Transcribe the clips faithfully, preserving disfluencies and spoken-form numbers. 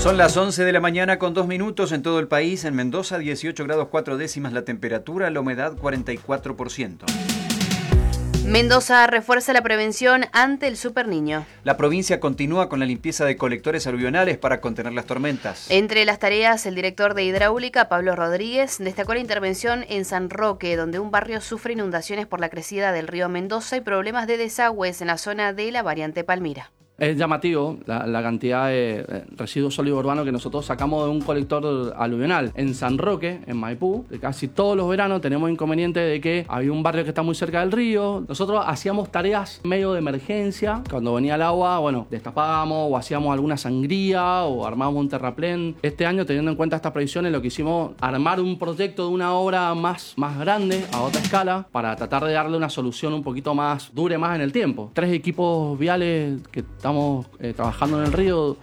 Son las once de la mañana con dos minutos en todo el país. En Mendoza, dieciocho grados cuatro décimas la temperatura, la humedad cuarenta y cuatro por ciento. Mendoza refuerza la prevención ante el superniño. La provincia continúa con la limpieza de colectores aluvionales para contener las tormentas. Entre las tareas, el director de Hidráulica, Pablo Rodríguez, destacó la intervención en San Roque, donde un barrio sufre inundaciones por la crecida del río Mendoza y problemas de desagües en la zona de la variante Palmira. Es llamativo la, la cantidad de residuos sólidos urbanos que nosotros sacamos de un colector aluvional. En San Roque, en Maipú, casi todos los veranos tenemos inconveniente de que había un barrio que está muy cerca del río. Nosotros hacíamos tareas medio de emergencia. Cuando venía el agua, bueno, destapábamos o hacíamos alguna sangría o armábamos un terraplén. Este año, teniendo en cuenta estas previsiones, lo que hicimos armar un proyecto de una obra más, más grande, a otra escala, para tratar de darle una solución un poquito más, dure más en el tiempo. Tres equipos viales que estamos Estamos eh, trabajando en el río.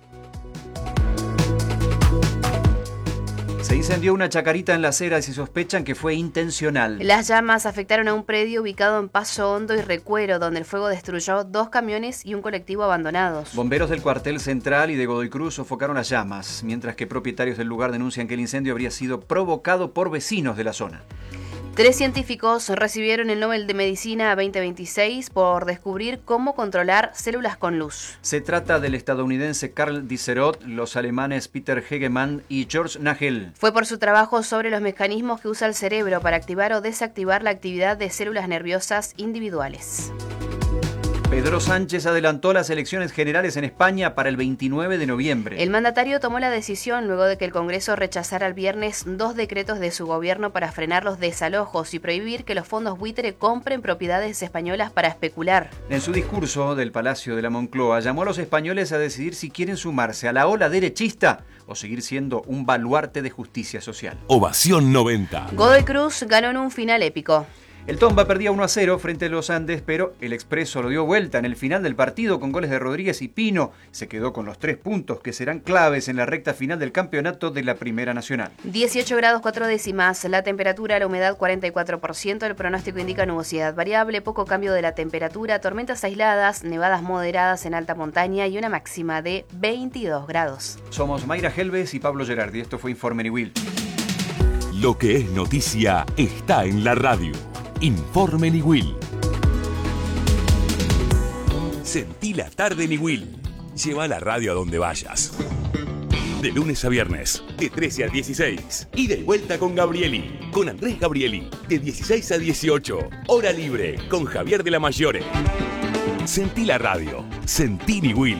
Se incendió una chacarita en Las Heras y sospechan que fue intencional. Las llamas afectaron a un predio ubicado en Paso Hondo y Recuero, donde el fuego destruyó dos camiones y un colectivo abandonados. Bomberos del cuartel central y de Godoy Cruz sofocaron las llamas, mientras que propietarios del lugar denuncian que el incendio habría sido provocado por vecinos de la zona. Tres científicos recibieron el Nobel de Medicina veinte veintiséis por descubrir cómo controlar células con luz. Se trata del estadounidense Carl Disserot, los alemanes Peter Hegemann y George Nagel. Fue por su trabajo sobre los mecanismos que usa el cerebro para activar o desactivar la actividad de células nerviosas individuales. Pedro Sánchez adelantó las elecciones generales en España para el veintinueve de noviembre. El mandatario tomó la decisión luego de que el Congreso rechazara el viernes dos decretos de su gobierno para frenar los desalojos y prohibir que los fondos buitre compren propiedades españolas para especular. En su discurso del Palacio de la Moncloa, llamó a los españoles a decidir si quieren sumarse a la ola derechista o seguir siendo un baluarte de justicia social. Ovación noventa. Godoy Cruz ganó en un final épico. El Tomba perdía uno a cero frente a los Andes, pero el Expreso lo dio vuelta en el final del partido con goles de Rodríguez y Pino. Se quedó con los tres puntos que serán claves en la recta final del campeonato de la Primera Nacional. dieciocho grados cuatro décimas, la temperatura, la humedad cuarenta y cuatro por ciento, el pronóstico indica nubosidad variable, poco cambio de la temperatura, tormentas aisladas, nevadas moderadas en alta montaña y una máxima de veintidós grados. Somos Mayra Helves y Pablo Gerardi. Esto fue Informe Niwil. Lo que es noticia está en la radio. Informe Niwil. Sentí la tarde Niwil. Lleva la radio a donde vayas. De lunes a viernes, de trece a dieciséis. Ida y vuelta con Gabrieli. Con Andrés Gabrieli. De dieciséis a dieciocho. Hora libre con Javier de la Mayore. Sentí la radio. Sentí Niwil.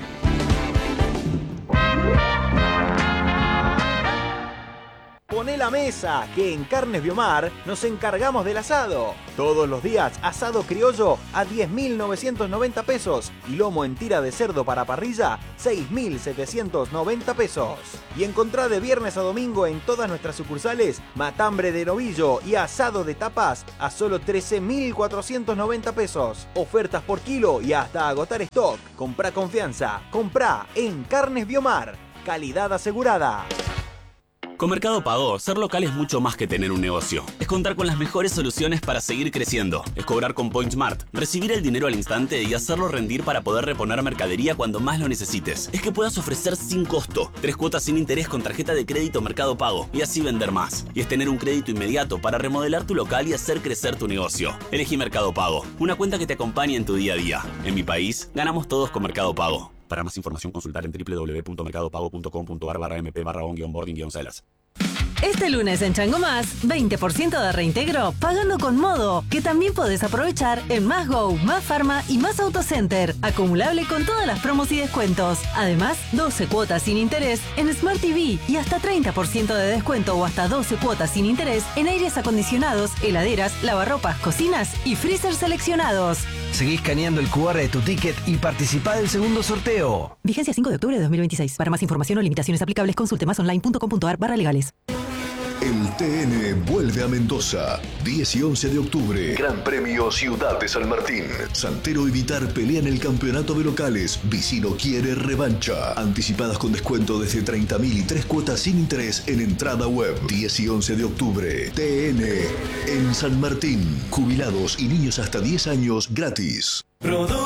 Poné la mesa, que en Carnes Biomar nos encargamos del asado. Todos los días, asado criollo a diez mil novecientos noventa pesos y lomo en tira de cerdo para parrilla, seis mil setecientos noventa pesos. Y encontrá de viernes a domingo en todas nuestras sucursales matambre de novillo y asado de tapas a solo trece mil cuatrocientos noventa pesos. Ofertas por kilo y hasta agotar stock. Comprá confianza, comprá en Carnes Biomar. Calidad asegurada. Con Mercado Pago, ser local es mucho más que tener un negocio. Es contar con las mejores soluciones para seguir creciendo. Es cobrar con PointSmart, recibir el dinero al instante y hacerlo rendir para poder reponer mercadería cuando más lo necesites. Es que puedas ofrecer sin costo, tres cuotas sin interés con tarjeta de crédito Mercado Pago y así vender más. Y es tener un crédito inmediato para remodelar tu local y hacer crecer tu negocio. Elegí Mercado Pago, una cuenta que te acompañe en tu día a día. En mi país, ganamos todos con Mercado Pago. Para más información, consultar en w w w punto mercado pago punto com punto a r barra m p barra on guion boarding guion celas. Este lunes en Chango Más, veinte por ciento de reintegro pagando con Modo, que también podés aprovechar en Más Go, Más Pharma y Más Autocenter, acumulable con todas las promos y descuentos. Además, doce cuotas sin interés en Smart T V y hasta treinta por ciento de descuento o hasta doce cuotas sin interés en aires acondicionados, heladeras, lavarropas, cocinas y freezer seleccionados. Seguí escaneando el cu erre de tu ticket y participá del segundo sorteo. Vigencia cinco de octubre de dos mil veintiséis. Para más información o limitaciones aplicables, consulte más online punto com punto a r barra legales. El T N vuelve a Mendoza, diez y once de octubre. Gran Premio Ciudad de San Martín. Santero y Vitar pelean el campeonato de locales. Vicino quiere revancha. Anticipadas con descuento desde treinta mil y tres cuotas sin interés en entrada web. diez y once de octubre. T N en San Martín. Jubilados y niños hasta diez años gratis.